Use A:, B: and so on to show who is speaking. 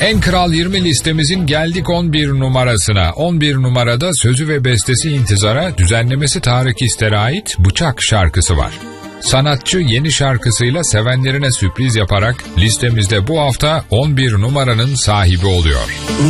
A: En Kral 20 listemizin geldik 11 numarasına. 11 numarada sözü ve bestesi İntizar'a, düzenlemesi Tarık İster'e ait Bıçak şarkısı var. Sanatçı yeni şarkısıyla sevenlerine sürpriz yaparak listemizde bu hafta 11 numaranın sahibi oluyor.